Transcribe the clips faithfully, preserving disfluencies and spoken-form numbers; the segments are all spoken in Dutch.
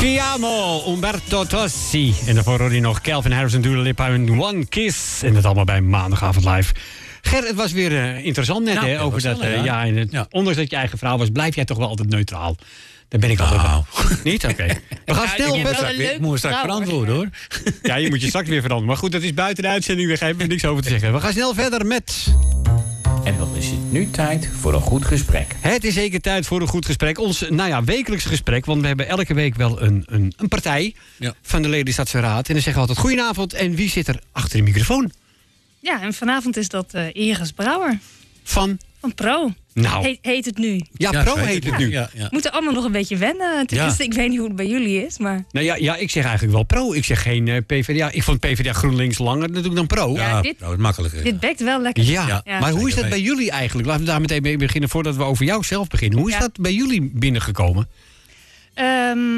Ti amo, Umberto Tossi. En daarvoor hoorde je nog Calvin Harris en Dua Lipa en One Kiss. En dat allemaal bij Maandagavond Live. Ger, het was weer uh, interessant net, nou, hè, over dat. Wel, Uh, ja. ja, en het, ja. Ondanks dat je eigen vrouw was, blijf jij toch wel altijd neutraal. Daar ben ik altijd Nou. bij. Niet? Oké. Okay. We gaan Ja, snel je bent verder. wel een Ik moet me straks vrouw, verantwoorden, hoor. Ja, je moet je straks weer veranderen. Maar goed, dat is buiten de uitzending. Daar hebben we niks over te zeggen. We gaan snel verder met... En dan is het nu tijd voor een goed gesprek. Het is zeker tijd voor een goed gesprek. Ons, nou ja, wekelijks gesprek. Want we hebben elke week wel een, een, een partij Ja. van de Lelystadse Raad. En dan zeggen we altijd goedenavond. En wie zit er achter de microfoon? Ja, en vanavond is dat uh, Iris Brouwer Van? van Pro. Nou. Heet, heet het nu. Ja, Ja, Pro zo heet het nu. Ja, ja. Moeten allemaal nog een beetje wennen. Tenminste, Ja. ik weet niet hoe het bij jullie is, maar... Nou ja, ja, ik zeg eigenlijk wel Pro. Ik zeg geen uh, P v d A. Ik vond P v d A GroenLinks langer natuurlijk dan Pro. Ja, Ja, dit- nou, het makkelijker. Dit bekt wel lekker. Ja, Ja, maar hoe is zeker dat bij jullie eigenlijk? Laten we daar meteen mee beginnen voordat we over jou zelf beginnen. Hoe is Ja. dat bij jullie binnengekomen? Ehm,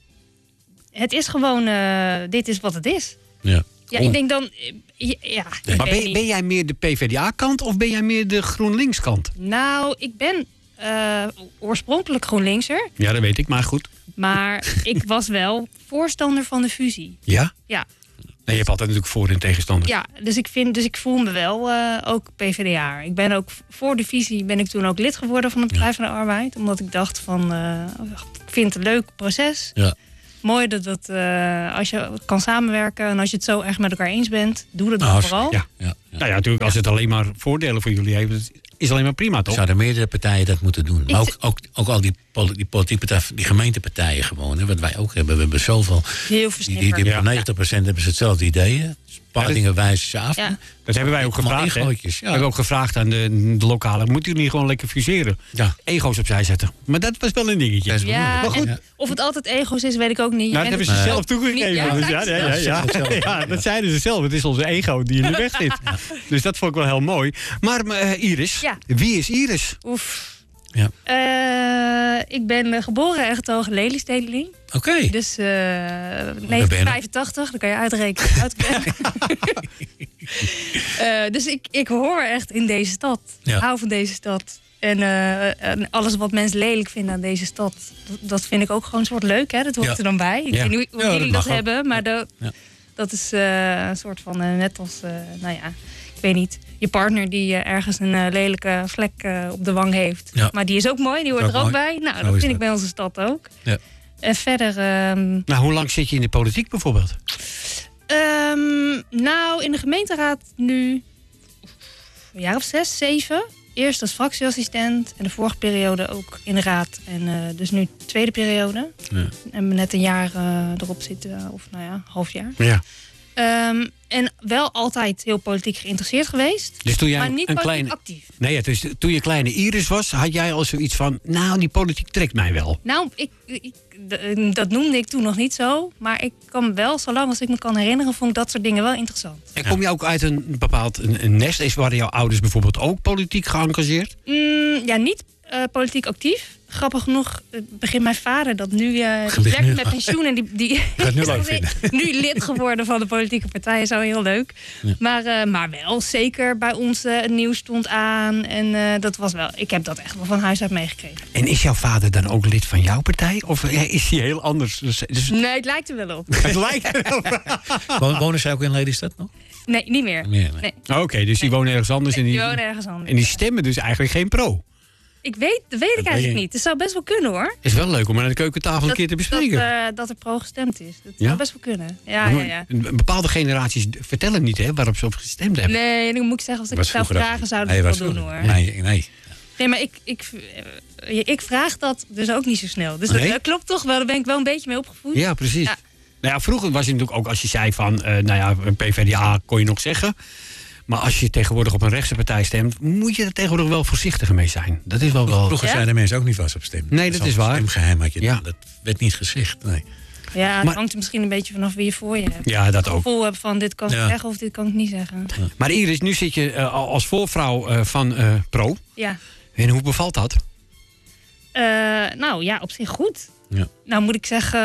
het is gewoon... eh, dit is wat het is. Ja. Ja, Oh. ik denk dan... eh, Ja, ja, ik Maar weet ben, niet. ben jij meer de P v d A-kant of ben jij meer de GroenLinks-kant? Nou, ik ben eh, oorspronkelijk GroenLinkser. Ja, dat weet ik, maar goed. Maar ik was wel voorstander van de fusie. Ja? Ja, Nee, je hebt altijd natuurlijk voor- en tegenstanders. ja dus, ik vind, dus ik voel me wel eh, ook P v d A. Ik ben ook voor de visie ben ik toen ook lid geworden van de Partij van de Arbeid. Omdat ik dacht van, eh, ik vind het een leuk proces. Ja. Mooi dat het, eh, als je kan samenwerken en als je het zo erg met elkaar eens bent, doe dat dan Nou, vooral. Ja. Ja, ja. Nou ja, natuurlijk, als het alleen maar voordelen voor jullie heeft, is het alleen maar prima, toch? Zouden meerdere partijen dat moeten doen. Maar Ik- ook, ook, ook al die, poli- die politieke partijen, die gemeentepartijen gewoon. Hè, wat wij ook hebben. We hebben zoveel. Heel Die, versnipperd. die, die Ja. voor negentig procent hebben ze hetzelfde ideeën. Een paar Ja, dat- dingen wijzen ze af. Ja. Dat hebben wij ook Allemaal gevraagd. hè. egootjes, ja. We hebben ook gevraagd aan de, de lokale. Moeten jullie niet gewoon lekker fuseren? Ja. Ego's opzij zetten. Maar dat was wel een dingetje. Dat is wel Ja, moeilijk. Maar goed. en of het altijd ego's is, weet ik ook niet. Nou, dat En hebben het ze is zelf ook toegegeven. niet- Ja, Dus ja, ja, ja, ja. dankjewel. Ja, dat zeiden ze zelf. Het is onze ego die in de weg zit. Dus dat vond ik wel heel mooi. Maar eh, Iris, Ja. wie is Iris? Oef. Ja. Eh, ik ben uh, geboren en getogen Lelystedeling. Oké. Dus uh, ben je negentien vijfentachtig, dan kan je uitrekenen. uitrekenen. uh, dus ik, ik hoor echt in deze stad. Ja. Ik hou van deze stad. En, uh, en alles wat mensen lelijk vinden aan deze stad, dat, dat vind ik ook gewoon een soort leuk. Hè? Dat hoort Ja. er dan bij. Ik Ja. weet niet hoe Ja, jullie dat dat, mag ook. hebben, maar dat, Ja. dat is uh, een soort van, uh, net als, uh, nou ja, ik weet niet, je partner die uh, ergens een uh, lelijke vlek uh, op de wang heeft. Ja. Maar die is ook mooi, die hoort Ook er ook mooi. bij. Nou, Zo dat is vind ik dat. bij onze stad ook. Ja. En verder, um, Nou, hoe lang zit je in de politiek bijvoorbeeld? um, nou, in de gemeenteraad nu een jaar of zes, zeven. Eerst als fractieassistent en de vorige periode ook in de raad. En uh, dus nu tweede periode. Ja. En net een jaar uh, erop zitten, of nou ja, half jaar. Ja. Um, en wel altijd heel politiek geïnteresseerd geweest. Dus toen jij Maar niet een politiek kleine... actief. Nee, ja, dus toen je kleine Iris was, had jij al zoiets van... Nou, die politiek trekt mij wel. Nou, ik, ik, d- dat noemde ik toen nog niet zo. Maar ik kan wel, zolang als ik me kan herinneren, vond ik dat soort dingen wel interessant. En kom je ook uit een bepaald een, een nest? Is waren jouw ouders bijvoorbeeld ook politiek geëngageerd? Mm, ja, niet uh, politiek actief. Grappig genoeg uh, begint mijn vader dat nu... Uh, die Begint werkt nu- met pensioen en die, die het nu is leuk vinden. nu lid geworden van de politieke partijen. Zo heel leuk. Ja. Maar, uh, maar wel zeker bij ons uh, het nieuws stond aan. En uh, dat was wel... Ik heb dat echt wel van huis uit meegekregen. En is jouw vader dan ook lid van jouw partij? Of eh, is hij heel anders? Dus, dus Nee, het lijkt er wel op. het lijkt er wel. Wonen wonen zij ook in Lelystad nog? Nee, niet meer. Meer, nee. Nee, Oké, dus die wonen ergens anders. En die die, wonen ergens anders. en die stemmen dus eigenlijk geen pro. Ik weet, dat weet ik weet eigenlijk je. niet. Het zou best wel kunnen, hoor. Is wel leuk om aan de keukentafel een keer te bespreken. Dat, uh, dat er pro gestemd is. Dat Ja? zou best wel kunnen. Ja, ja, ja. Een bepaalde generaties vertellen niet hè, waarop ze op gestemd hebben. Nee, dan moet ik zeggen, als ik Was het zou vroeger ook vragen, niet. zou ik Nee, het was wel doen, vroeger. hoor. Nee, nee. Nee, maar ik, ik, uh, ik vraag dat dus ook niet zo snel. Dus dat, Nee? dat klopt toch wel, daar ben ik wel een beetje mee opgevoed. Ja, precies. Ja. Nou ja, vroeger was het natuurlijk ook als je zei van, uh, nou ja, een P v d A kon je nog zeggen. Maar als je tegenwoordig op een rechtse partij stemt, moet je er tegenwoordig wel voorzichtiger mee zijn. Dat is wel wel. Vroeger Ja? zeiden mensen ook niet was op stemmen. Nee, dat Zo'n is waar. Stemgeheim had je. Ja. Dat werd niet gezegd. Nee. Ja, het Maar- hangt er misschien een beetje vanaf wie je voor je hebt. Ja, dat Het ook. gevoel heb van dit kan ik Ja. zeggen of dit kan ik niet zeggen. Maar Iris, nu zit je uh, als voorvrouw uh, van uh, Pro. Ja. En hoe bevalt dat? Uh, nou ja, op zich goed. Ja. Nou moet ik zeggen,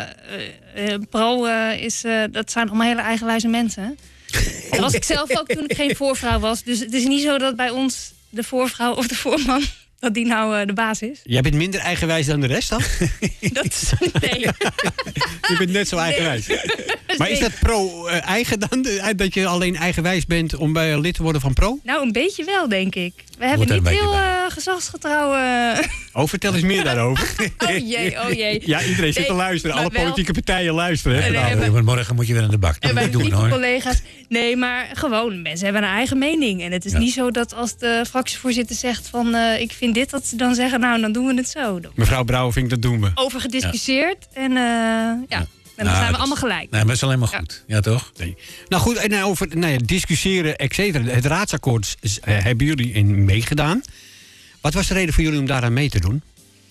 uh, uh, Pro uh, is, uh, dat zijn allemaal hele eigenwijze mensen. Dat was ik zelf ook toen ik geen voorvrouw was. Dus het is niet zo dat bij ons de voorvrouw of de voorman, dat die nou uh, de baas is. Jij bent minder eigenwijs dan de rest dan? Dat is, nee. Je bent net zo eigenwijs. Maar is dat pro-eigen dan? Dat je alleen eigenwijs bent om bij lid te worden van Pro? Nou, een beetje wel, denk ik. We hebben er een niet beetje heel bij. uh, gezagsgetrouw... Uh... Oh, vertel eens meer daarover. Oh jee, oh jee. Ja, iedereen zit Nee, te luisteren. maar Alle wel- politieke partijen luisteren. Hè, Nee, vanavond. nee, Ja, want morgen moet je weer aan de bak. Dat En moet mijn je doen, hoor. collega's. Nee, maar gewoon, mensen hebben een eigen mening. En het is Ja. niet zo dat als de fractievoorzitter zegt van... Uh, ik vind dit, dat ze dan zeggen, nou, dan doen we het zo. Mevrouw Brouwevink, dat doen we. Over gediscussieerd. En uh, ja, en dan Nou, zijn we dat- allemaal gelijk. Nee, maar dat is alleen maar goed. Ja, toch? Nee. Nou goed, en over nou ja, discussiëren, et cetera. Het raadsakkoord uh, hebben jullie in meegedaan. Wat was de reden voor jullie om daaraan mee te doen?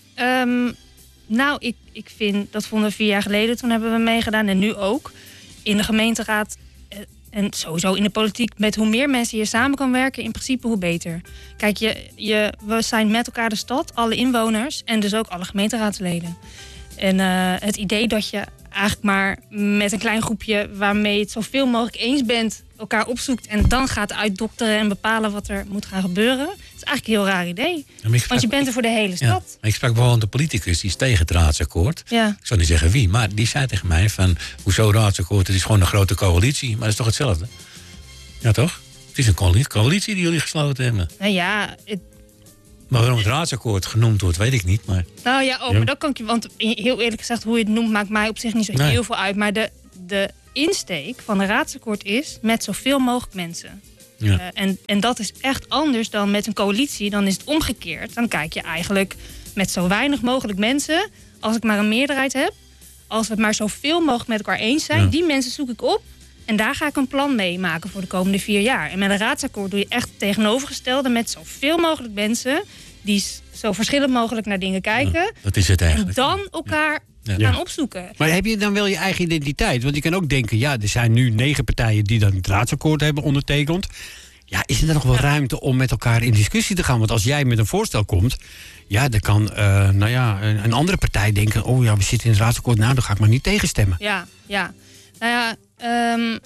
Um, nou, ik, ik vind, dat vonden we vier jaar geleden. Toen hebben we meegedaan en nu ook. In de gemeenteraad eh, en sowieso in de politiek. Met hoe meer mensen hier samen kan werken, in principe hoe beter. Kijk, je, je, we zijn met elkaar de stad, alle inwoners en dus ook alle gemeenteraadsleden. En uh, het idee dat je eigenlijk maar met een klein groepje waarmee je het zoveel mogelijk eens bent, elkaar opzoekt en dan gaat uitdokteren en bepalen wat er moet gaan gebeuren. Dat is eigenlijk een heel raar idee. Ja, maar ik sprak- Want je bent er voor de hele Ja. stad. Ik sprak bijvoorbeeld een politicus, die is tegen het raadsakkoord. Ja. Ik zal niet zeggen wie, maar die zei tegen mij van... hoezo raadsakkoord, het is gewoon een grote coalitie. Maar dat is toch hetzelfde? Ja, toch? Het is een coalitie, coalitie die jullie gesloten hebben. Nou ja, het, Maar waarom het raadsakkoord genoemd wordt, weet ik niet. Maar nou ja, oh, Ja. maar dat kan ik je... Want heel eerlijk gezegd, hoe je het noemt, maakt mij op zich niet zo Nee. heel veel uit. Maar de, de insteek van een raadsakkoord is met zoveel mogelijk mensen. ja. Uh, en, en dat is echt anders dan met een coalitie. Dan is het omgekeerd. Dan kijk je eigenlijk met zo weinig mogelijk mensen... als ik maar een meerderheid heb... als we het maar zoveel mogelijk met elkaar eens zijn... Ja. die mensen zoek ik op... en daar ga ik een plan mee maken voor de komende vier jaar. En met een raadsakkoord doe je echt het tegenovergestelde... met zoveel mogelijk mensen... die s- zo verschillend mogelijk naar dingen kijken... Ja, dat is het en eigenlijk. dan elkaar Ja. gaan Ja. opzoeken. Maar heb je dan wel je eigen identiteit? Want je kan ook denken, ja, er zijn nu negen partijen die dan het raadsakkoord hebben ondertekend. Ja, is er dan nog wel ruimte om met elkaar in discussie te gaan? Want als jij met een voorstel komt, ja, dan kan uh, nou ja, een, een andere partij denken... oh ja, we zitten in het raadsakkoord, nou, dan ga ik maar niet tegenstemmen. Ja, ja. Nou ja, um,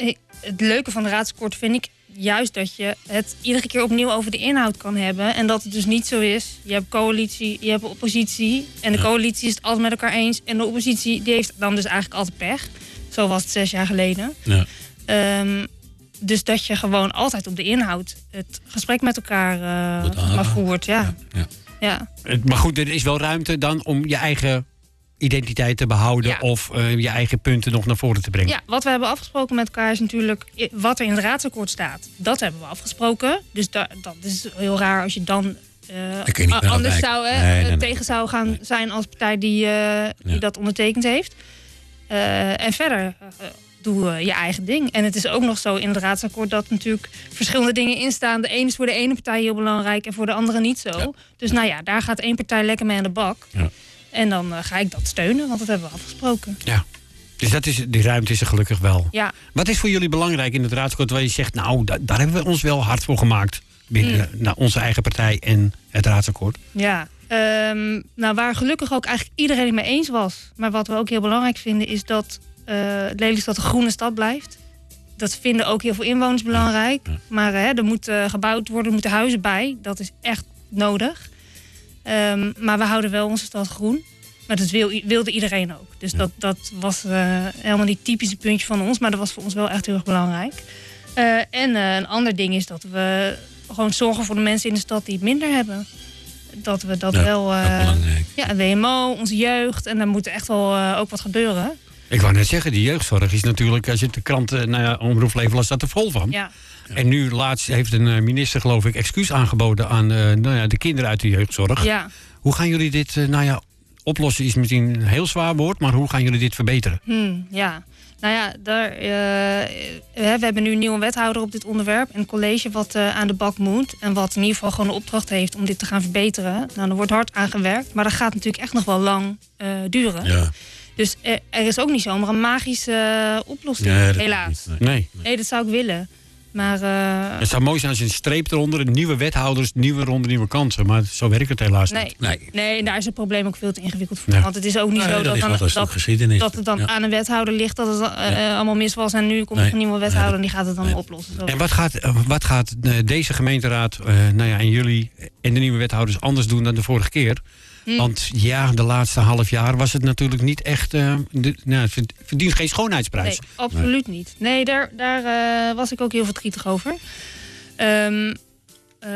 het leuke van de raadsakkoord vind ik juist dat je het iedere keer opnieuw over de inhoud kan hebben. En dat het dus niet zo is. Je hebt coalitie, je hebt oppositie. En de coalitie is het altijd met elkaar eens. En de oppositie die heeft dan dus eigenlijk altijd pech. Zo was het zes jaar geleden. Ja. Um, dus dat je gewoon altijd op de inhoud het gesprek met elkaar Moet uh, maar aangaan. voert. Ja. Ja. Ja. Uh, Maar goed, er is wel ruimte dan om je eigen identiteit te behouden... Ja. of uh, je eigen punten nog naar voren te brengen. Ja, wat we hebben afgesproken met elkaar is natuurlijk... i- wat er in het raadsakkoord staat, dat hebben we afgesproken. Dus da- dat is heel raar als je dan uh, Dan kun je niet a- meer anders afwijken. zou, hè, Nee, nee, uh, nee. tegen zou gaan Nee. zijn als partij die, uh, die Ja. dat ondertekend heeft. Uh, en verder uh, doe uh, je eigen ding. En het is ook nog zo in het raadsakkoord dat natuurlijk verschillende dingen in staan. De ene is voor de ene partij heel belangrijk en voor de andere niet zo. Ja. Dus nou ja, daar gaat één partij lekker mee aan de bak. Ja. En dan uh, ga ik dat steunen, want dat hebben we afgesproken. Ja. Dus dat is, die ruimte is er gelukkig wel. Ja. Wat is voor jullie belangrijk in het raadsakkoord waar je zegt... nou, da- daar hebben we ons wel hard voor gemaakt... binnen nou, onze eigen partij en het raadsakkoord? Ja, um, nou waar gelukkig ook eigenlijk iedereen het mee eens was. Maar wat we ook heel belangrijk vinden is dat uh, Lelystad een groene stad blijft. Dat vinden ook heel veel inwoners belangrijk. Ja. Maar uh, er moet uh, gebouwd worden, er moeten huizen bij. Dat is echt nodig. Um, maar we houden wel onze stad groen. Maar dat wil, wilde iedereen ook. Dus Ja. dat, dat was uh, helemaal niet typisch een puntje van ons. Maar dat was voor ons wel echt heel erg belangrijk. Uh, en uh, een ander ding is dat we gewoon zorgen voor de mensen in de stad die het minder hebben. Dat we dat Ja, wel... ook Uh, belangrijk. ja, W M O, onze jeugd. En daar moet echt wel uh, ook wat gebeuren. Ik wou net zeggen, die jeugdzorg is natuurlijk... als je de krant, uh, nou ja, Omroep Flevoland staat er vol van. Ja, En nu laatst heeft een uh, minister, geloof ik, excuus aangeboden... aan uh, nou ja, de kinderen uit de jeugdzorg. ja. Hoe gaan jullie dit, uh, nou ja, oplossen is misschien een heel zwaar woord... maar hoe gaan jullie dit verbeteren? Hmm, ja. Nou ja, daar, uh, we hebben nu een nieuwe wethouder op dit onderwerp. Een college wat uh, aan de bak moet. En wat in ieder geval gewoon de opdracht heeft om dit te gaan verbeteren. Nou, er wordt hard aan gewerkt. Maar dat gaat natuurlijk echt nog wel lang uh, duren. Ja. Dus er, er is ook niet zomaar een magische uh, oplossing, Nee, dat helaas. niet, nee. Nee. Nee, dat zou ik willen. Maar uh, Het zou mooi zijn als je een streep eronder... een nieuwe wethouders, nieuwe ronde, nieuwe kansen. Maar zo werkt het helaas nee. niet. Nee. nee, daar is het probleem ook veel te ingewikkeld voor. Ja. Want het is ook niet Nee, zo dat dat, is dan, wat een stuk dat, geschiedenis. dat het dan Ja. aan een wethouder ligt dat het uh, Ja. allemaal mis was. En nu komt Nee. er een nieuwe wethouder Nee, en die gaat het dan nee. oplossen. Zo. En wat gaat, uh, wat gaat uh, deze gemeenteraad uh, nou ja, en jullie en de nieuwe wethouders anders doen dan de vorige keer? Hm. Want ja, de laatste half jaar was het natuurlijk niet echt... Uh, de, nou, het verdient geen schoonheidsprijs. Nee, absoluut nee. niet. Nee, daar, daar uh, was ik ook heel verdrietig over. Um, uh,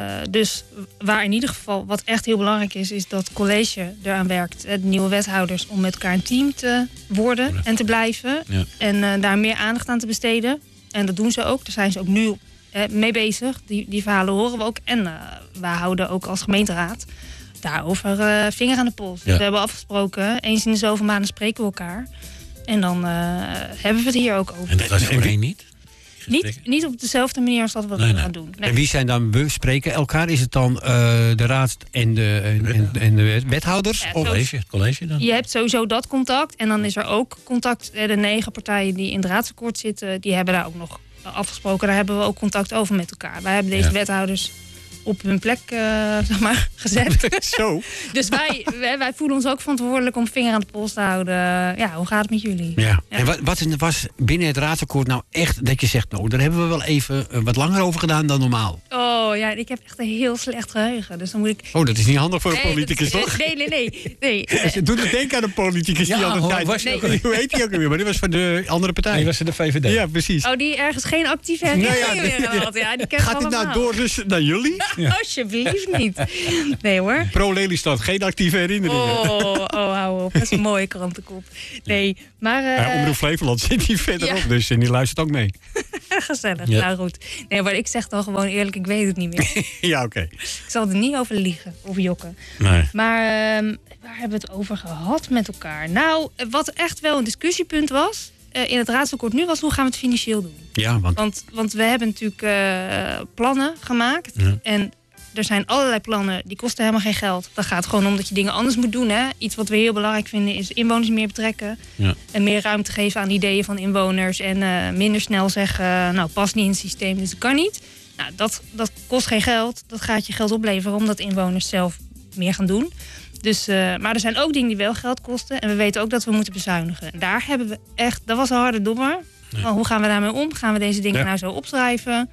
dus waar in ieder geval, wat echt heel belangrijk is... is dat het college eraan werkt, de nieuwe wethouders... om met elkaar een team te worden ja. en te blijven. Ja. En uh, daar meer aandacht aan te besteden. En dat doen ze ook. Daar zijn ze ook nu uh, mee bezig. Die, die verhalen horen we ook. En uh, wij houden ook als gemeenteraad... daarover uh, vinger aan de pols. Ja. We hebben afgesproken, eens in de zoveel maanden spreken we elkaar. En dan uh, hebben we het hier ook over. En dat was voorheen niet? Niet, niet op dezelfde manier als dat we nee, dat nee. gaan doen. Nee. En wie zijn dan, we spreken elkaar? Is het dan uh, de raad en de, en, en de wethouders? Ja, of? College, het college dan? Je hebt sowieso dat contact. En dan is er ook contact. De negen partijen die in het raadsakkoord zitten... die hebben daar ook nog afgesproken. Daar hebben we ook contact over met elkaar. Wij hebben deze ja. wethouders... op hun plek uh, zeg maar, gezet. Zo. Dus wij, wij, wij voelen ons ook verantwoordelijk om vinger aan de pols te houden. Ja, hoe gaat het met jullie? Ja. Ja. En wat, wat was binnen het raadsakkoord nou echt dat je zegt... nou, daar hebben we wel even uh, wat langer over gedaan dan normaal? Oh ja, ik heb echt een heel slecht geheugen. Dus dan moet ik... Oh, dat is niet handig voor een nee, politicus, dat, toch? Nee, nee, nee. nee. Je doet het denken aan een politicus ja, die al een tijd... Was nee. ook Hoe heet die ook weer? Maar dit was van de andere partij. Nee, was van de V V D. Ja, precies. Oh, die ergens geen actieve herinnering nou ja, meer had. Ja, die gaat dit nou door dus naar jullie? Ja. Alsjeblieft niet. Nee hoor. Pro Lelystad, geen actieve herinneringen. Oh, oh, hou op. Dat is een mooie krantenkop. Nee, maar... Uh, ja, Omroep Flevoland zit hier verderop, ja. dus en die luistert ook mee. Gezellig, ja. nou goed. Nee, maar ik zeg dan gewoon eerlijk, ik weet het niet meer. Ja, oké. Okay. Ik zal er niet over liegen of jokken. Nee. Maar uh, waar hebben we het over gehad met elkaar? Nou, wat echt wel een discussiepunt was... Uh, in het raadsakkoord nu was, hoe gaan we het financieel doen? Ja, want... Want, want we hebben natuurlijk uh, plannen gemaakt. Ja. En er zijn allerlei plannen, die kosten helemaal geen geld. Dat gaat gewoon om dat je dingen anders moet doen. Hè? Iets wat we heel belangrijk vinden is inwoners meer betrekken. Ja. En meer ruimte geven aan ideeën van inwoners. En uh, minder snel zeggen, uh, nou, past niet in het systeem, dus dat kan niet. Nou, dat, dat kost geen geld. Dat gaat je geld opleveren, omdat inwoners zelf meer gaan doen. Dus, uh, maar er zijn ook dingen die wel geld kosten. En we weten ook dat we moeten bezuinigen. En daar hebben we echt, dat was een harde dommer. Ja. Van, hoe gaan we daarmee om? Gaan we deze dingen ja. nou zo opschrijven?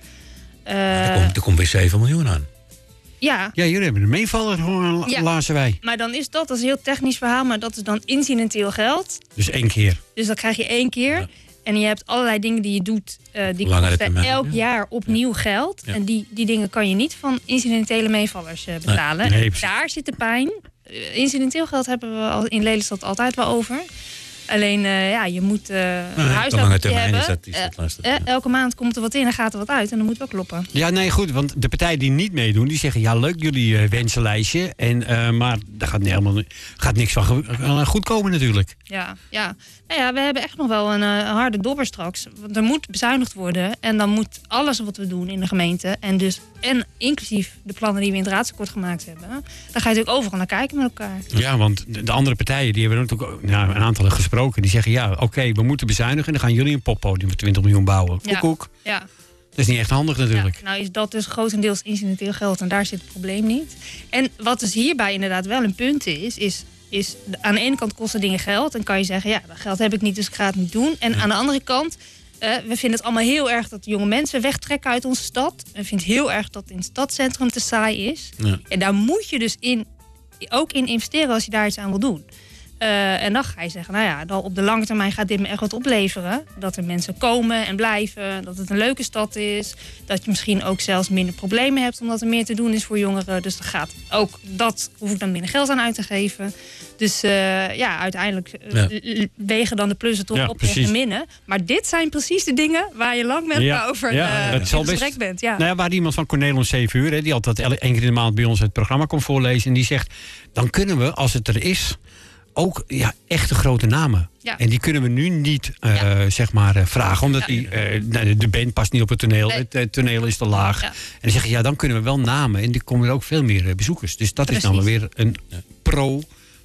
Uh, er, komt, er komt weer zeven miljoen aan. Ja. Ja, jullie hebben een meevaller, ja. lazen wij. Maar dan is dat, dat is een heel technisch verhaal, maar dat is dan incidenteel geld. Dus één keer. Dus dat krijg je één keer. Ja. En je hebt allerlei dingen die je doet, uh, die kosten termijn, elk ja. jaar opnieuw ja. geld. Ja. En die, die dingen kan je niet van incidentele meevallers uh, betalen. Nee, nee, daar zit de pijn. Uh, incidenteel geld hebben we al in Lelystad altijd wel over. Alleen, uh, ja, je moet uh, nou, een huishoudentje hebben. Is dat, is dat lastig, uh, uh, elke maand komt er wat in en gaat er wat uit. En dan moet wel kloppen. Ja, nee, goed. Want de partijen die niet meedoen, die zeggen... ja, leuk jullie uh, wensenlijstje. En, uh, maar daar gaat, helemaal, gaat niks van uh, goed komen natuurlijk. Ja, ja. Nou ja, we hebben echt nog wel een uh, harde dobber straks. Want er moet bezuinigd worden. En dan moet alles wat we doen in de gemeente... en dus en inclusief de plannen die we in het raadsakkoord gemaakt hebben... daar ga je natuurlijk overal naar kijken met elkaar. Ja, want de, de andere partijen die hebben natuurlijk ook, nou, een aantal gesproken. Die zeggen, ja, oké, okay, we moeten bezuinigen... en dan gaan jullie een poppodium voor twintig miljoen bouwen. Koek, koek. Ja, ja. Dat is niet echt handig natuurlijk. Ja, nou is dat dus grotendeels incidenteel geld... en daar zit het probleem niet. En wat dus hierbij inderdaad wel een punt is... is is aan de ene kant kosten dingen geld. En kan je zeggen, ja, dat geld heb ik niet, dus ik ga het niet doen. En ja. aan de andere kant, uh, we vinden het allemaal heel erg... dat jonge mensen wegtrekken uit onze stad. We vinden het heel erg dat het in het stadscentrum te saai is. Ja. En daar moet je dus in, ook in investeren als je daar iets aan wil doen. Uh, en dan ga je zeggen, nou ja, dan op de lange termijn gaat dit me echt wat opleveren. Dat er mensen komen en blijven, dat het een leuke stad is. Dat je misschien ook zelfs minder problemen hebt, omdat er meer te doen is voor jongeren. Dus dan gaat ook dat, hoef ik dan minder geld aan uit te geven. Dus uh, ja, uiteindelijk uh, ja. wegen dan de plussen toch ja, op tegen de minnen. Maar dit zijn precies de dingen waar je lang met elkaar ja, over ja, uh, in gesprek best, bent. Ja. Nou ja, waar iemand van Cornel om zeven uur, hè, die altijd één keer in de maand bij ons het programma komt voorlezen. En die zegt, dan kunnen we, als het er is... ook ja, echte grote namen. Ja. En die kunnen we nu niet uh, ja. zeg maar, uh, vragen. Omdat ja. die, uh, de band past niet op het toneel. Nee. Het uh, toneel is te laag. Ja. En dan zeggen ja, dan kunnen we wel namen. En er komen er ook veel meer uh, bezoekers. Dus dat Precies. is dan weer een ja. pro.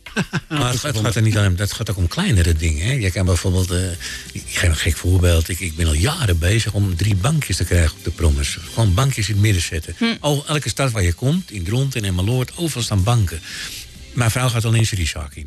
Maar het, het gaat er niet aan, dat gaat ook om kleinere dingen. Hè. Je kan bijvoorbeeld, uh, ik geef een gek voorbeeld. Ik, ik ben al jaren bezig om drie bankjes te krijgen op de prommers. Gewoon bankjes in het midden zetten. Hm. Al, elke stad waar je komt, in Dronten en in Emmeloord, overal staan banken. Mijn vrouw gaat al in seriezaak in.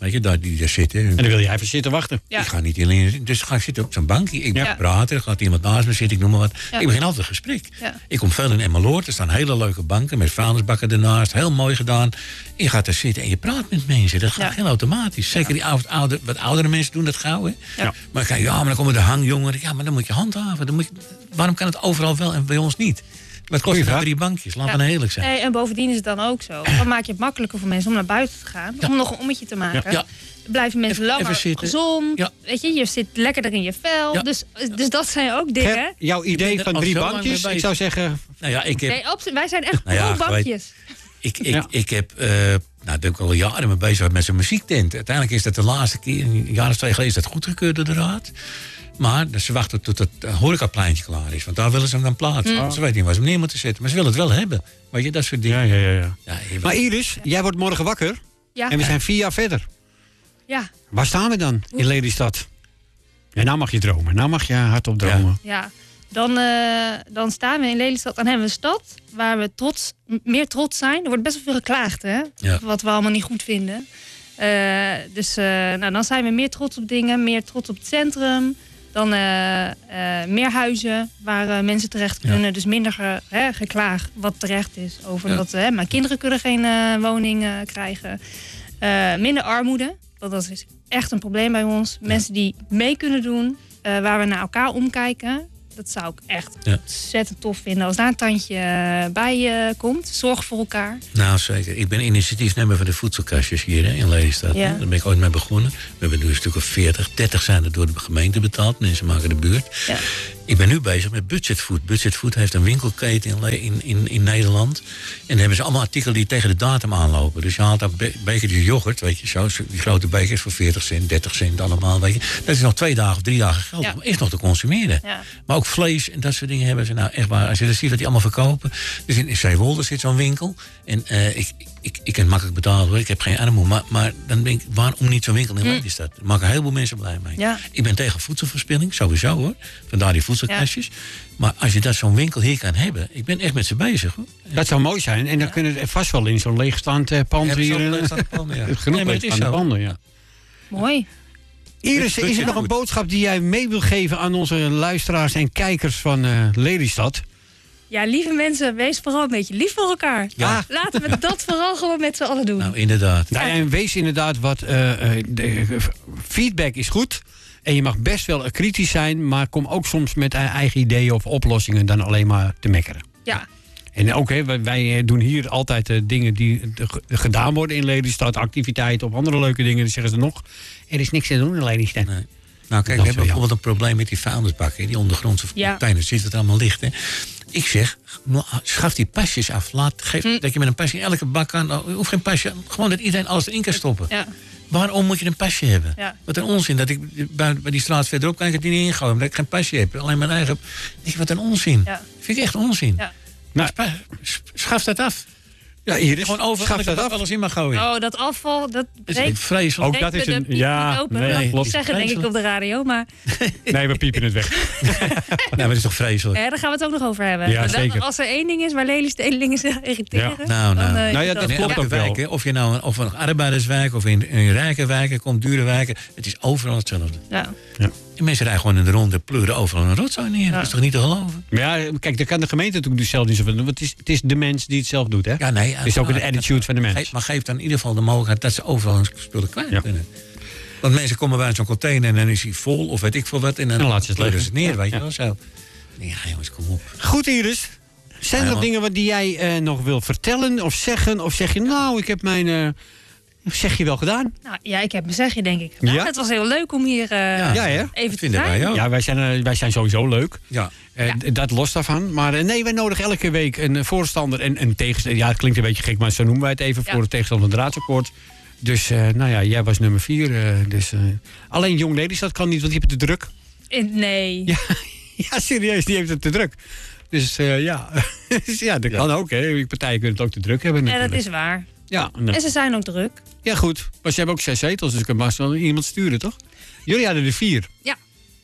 Weet je, daar, die daar zitten. En dan wil jij even zitten wachten. Ja. Ik ga niet alleen, dus ga ik zitten op zo'n bankje. Ik Ja. praat, er gaat iemand naast me zitten, ik noem maar wat. Ja. Ik begin altijd een gesprek. Ja. Ik kom veel in Emmeloord, er staan hele leuke banken met vuilnisbakken ernaast, heel mooi gedaan. Je gaat er zitten en je praat met mensen, dat gaat Ja. heel automatisch. Zeker die oude, oude, wat oudere mensen doen dat gauw, hè. Ja. Maar kijk, ja, maar dan komen de hangjongeren. Ja, maar dan moet je handhaven. Dan moet je, waarom kan het overal wel en bij ons niet? Maar het kost Goeie maar vraag. drie bankjes, laten Ja. we nou eerlijk zijn. Nee, en bovendien is het dan ook zo. Dan maak je het makkelijker voor mensen om naar buiten te gaan. Ja. Om nog een ommetje te maken. Ja. Blijven mensen Even- langer even zitten. gezond. Ja. Weet je, je zit lekkerder in je vel. Ja. Dus, dus dat zijn ook dingen. Ger, jouw Ik ben idee er van al drie zo lang bankjes, mee ik zou zeggen... Nou ja, ik heb... Nee, absoluut. Wij zijn echt Nou ja, pro bankjes. Ik, ik, Ja. ik heb, uh, nou, daar ben ik al jaren mee bezig met zo'n muziektent. Uiteindelijk is dat de laatste keer, een jaar of twee geleden, is dat goedgekeurd door de raad. Maar dus ze wachten tot het uh, horecapleintje klaar is. Want daar willen ze hem dan plaatsen. Mm. Ze weten niet waar ze hem neer moeten zetten. Maar ze willen het wel hebben. Weet je, dat soort dingen. Ja, ja, ja. ja. Ja, je- Maar Iris, jij wordt morgen wakker. Ja. En we zijn vier jaar verder. Ja. Waar staan we dan in Lelystad? Ja, nou mag je dromen. Nou mag je hardop dromen. Ja, dan, eh, dan staan we in Lelystad. Dan hebben we een stad waar we trots, m- meer trots zijn. Er wordt best wel veel geklaagd, hè? Ja. Wat we allemaal niet goed vinden. Eh, dus eh, nou, dan zijn we meer trots op dingen. Meer trots op het centrum. Dan eh, eh, meer huizen waar eh, mensen terecht Ja. kunnen. Dus minder ge, hè, geklaag wat terecht is. Over Ja. dat hè, mijn kinderen kunnen geen eh, woning eh, krijgen. Eh, minder armoede. Want dat is echt een probleem bij ons. Mensen die mee kunnen doen. eh, waar we naar elkaar omkijken. Dat zou ik echt Ja. ontzettend tof vinden. Als daar een tandje eh, bij eh, komt. Zorg voor elkaar. Nou, zeker. Ik ben initiatiefnemer van de voedselkastjes hier hè, in Lelystad. Ja. Daar ben ik ooit mee begonnen. We hebben nu een stuk of veertig, dertig zijn er door de gemeente betaald. Mensen maken de buurt. Ja. Ik ben nu bezig met Budgetfood. Budgetfood heeft een winkelketen in, Le- in, in, in Nederland. En dan hebben ze allemaal artikelen die tegen de datum aanlopen. Dus je haalt dan be bekertjes yoghurt, weet je zo. Die grote bekers voor veertig cent, dertig cent allemaal, weet je. Dat is nog twee dagen of drie dagen geld. Ja. Om eerst nog te consumeren. Ja. Maar ook vlees en dat soort dingen hebben ze. Nou, echt waar. Als je dat ziet wat die allemaal verkopen. Dus in, in Zeewolde zit zo'n winkel. En uh, ik, ik, ik kan makkelijk betalen hoor. Ik heb geen armoede. Maar, maar dan denk ik, waarom niet zo'n winkel in Lelystad? Daar maken heel veel mensen blij mee. Ja. Ik ben tegen voedselverspilling, sowieso hoor. Vandaar die voedselkastjes. Maar als je dat zo'n winkel hier kan hebben. Ik ben echt met ze bezig hoor. Dat zou mooi zijn. En dan kunnen we vast wel in zo'n leegstaand uh, pand Hebben ze hier... al uh, leegstaande panden, ja. genoeg Nee, maar het is leegstaande zo. panden, ja. Mooi. Iris, Budget is er nog een goed. boodschap die jij mee wil geven aan onze luisteraars en kijkers van uh, Lelystad? Ja, lieve mensen, wees vooral een beetje lief voor elkaar. Ja. Laten we dat vooral gewoon met z'n allen doen. Nou, inderdaad. Nou, en wees inderdaad wat... uh, uh, de, uh, feedback is goed. En je mag best wel kritisch zijn, maar kom ook soms met uh, eigen ideeën of oplossingen dan alleen maar te mekkeren. Ja. En ook, hè, wij, wij doen hier altijd uh, dingen die uh, gedaan worden in Lelystad, activiteiten of andere leuke dingen. Dan zeggen ze nog, er is niks te doen in Lelystad. Nee. Nou, kijk, Dat we is hebben wel bijvoorbeeld een probleem met die vuilnisbakken, die ondergrondse Ja. containers. Ziet het allemaal licht, hè? Ik zeg, schaf die pasjes af. Laat, geef, Hm. Dat je met een pasje in elke bak kan. Nou, je hoeft geen pasje. Gewoon dat iedereen alles erin kan stoppen. Ja. Waarom moet je een pasje hebben? Ja. Wat een onzin. Dat ik bij, bij die straat verderop kan ik het niet ingooien. Omdat ik geen pasje heb. Alleen mijn eigen. Denk je, wat een onzin. Ja. Vind ik echt onzin. Ja. Nou, Spa- Schaf dat af. ja, Iris, Gewoon over schaf elke dat bak af. alles in mag gooien. Oh, dat afval, dat Dat is breekt, echt vreselijk. Ook dat breekt is de een- piep ja, niet open. nee, dat mag ik klopt. niet zeggen, denk ik, op de radio. Maar Nee, we piepen het weg. Nou, maar dat is toch vreselijk. eh, daar gaan we het ook nog over hebben. Ja, Maar dat- zeker. Als er één ding is waar Lelystedelingen zich irriteren... Ja. Nou, nou. dan, eh, Nou ja, is dat In klopt elke ook wel. wijk, hè, of je nou een, of een arbeiderswijk of in, in rijke wijken komt, dure wijken. Het is overal hetzelfde. Ja. En mensen rijden gewoon in de ronde, pleuren overal een rotzooi neer. Dat is toch niet te geloven? Maar ja, kijk, daar kan de gemeente natuurlijk dus zelf niet zoveel doen. Want het is, het is de mens die het zelf doet, hè? Ja, nee. Het is ook een attitude van de mens. Geef, maar geef dan in ieder geval de mogelijkheid dat ze overal hun spullen kwijt Ja. kunnen. Want mensen komen bij zo'n container en dan is hij vol of weet ik veel wat. En dan, En dan laat ze het pleuren liggen. ze het neer, Ja, weet je ja. wel zo. Ja, jongens, kom op. Goed, Iris. Zijn er Ja, nog man. dingen wat die jij eh, nog wil vertellen of zeggen? Of zeg je, nou, ik heb mijn... eh, zeg je wel gedaan? Nou, ja, ik heb mijn zegje, denk ik. gedaan. Ja? Het was heel leuk om hier eh, Ja, Ja, hè? even dat te vinden zijn. wij ook. Ja, wij zijn, eh, wij zijn sowieso leuk. Ja. Eh, Ja. d- Dat los daarvan. Maar eh, nee, wij nodigen elke week een eh, voorstander en een tegenstander. Ja, het klinkt een beetje gek, maar zo noemen wij het even Ja. voor het tegenstander van het raadsakkoord. Dus, eh, nou ja, jij was nummer vier. eh, dus, eh, alleen Jong Lelystad kan niet, want die heeft het te druk. In- Nee. Ja, ja, serieus, die heeft het te druk. Dus eh, ja. Dus, ja, dat Ja. kan ook. Hè. Partijen kunnen het ook te druk hebben Ja, natuurlijk. dat is waar. Ja, nou. En ze zijn ook druk. Ja, goed. Maar ze hebben ook zes zetels, dus ik kan maar wel iemand sturen, toch? Jullie hadden er vier. Ja.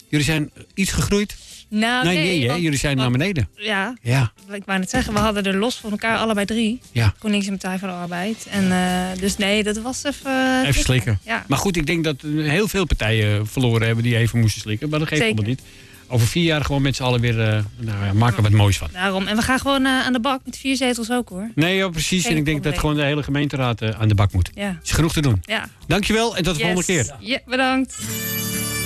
Jullie zijn iets gegroeid? Nou, nee, nee, nee hè? want- Jullie zijn want- naar beneden. Ja, Ja, ik wou net zeggen, we hadden er los van elkaar allebei drie. ja. GroenLinks en Partij van de Arbeid. En, eh, dus nee, dat was even... Even tricky. slikken. Ja, Maar goed, ik denk dat heel veel partijen verloren hebben die even moesten slikken. Maar dat geeft Zeker. allemaal niet. Over vier jaar gewoon met z'n allen weer... Uh, nou ja, maken we wat moois van. daarom. En we gaan gewoon uh, aan de bak met vier zetels ook, hoor. Nee, ja, precies. Geen en ik denk probleem. dat gewoon de hele gemeenteraad uh, aan de bak moet. Ja. Is genoeg te doen. Ja. Dankjewel en tot de Yes. volgende keer. Ja, bedankt.